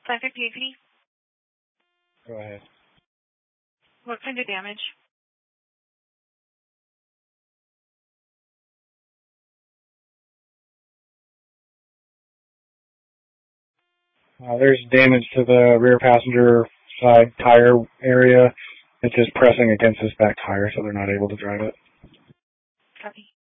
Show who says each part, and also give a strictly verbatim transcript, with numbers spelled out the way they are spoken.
Speaker 1: five fifty A P D.
Speaker 2: Go ahead.
Speaker 1: What kind of damage?
Speaker 2: Uh, there's damage to the rear passenger side tire area. It's just pressing against this back tire, so they're not able to drive it.
Speaker 1: Copy.